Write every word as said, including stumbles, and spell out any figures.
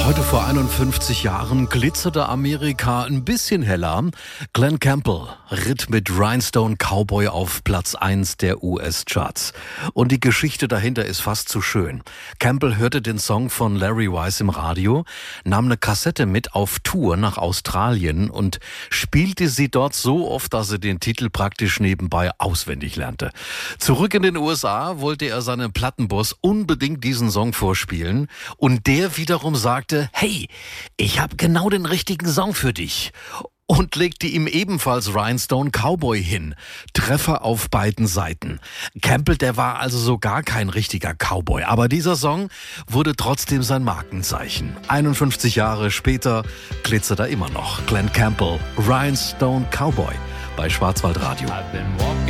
Heute vor einundfünfzig Jahren glitzerte Amerika ein bisschen heller. Glenn Campbell ritt mit Rhinestone Cowboy auf Platz eins der U S-Charts. Und die Geschichte dahinter ist fast zu schön. Campbell hörte den Song von Larry Weiss im Radio, nahm eine Kassette mit auf Tour nach Australien und spielte sie dort so oft, dass er den Titel praktisch nebenbei auswendig lernte. Zurück in den U S A wollte er seinem Plattenboss unbedingt diesen Song vorspielen und der wiederum sagte: Hey, ich habe genau den richtigen Song für dich. Und legte ihm ebenfalls Rhinestone Cowboy hin. Treffer auf beiden Seiten. Campbell, der war also so gar kein richtiger Cowboy. Aber dieser Song wurde trotzdem sein Markenzeichen. einundfünfzig Jahre später glitzert er immer noch. Glenn Campbell, Rhinestone Cowboy bei Schwarzwaldradio.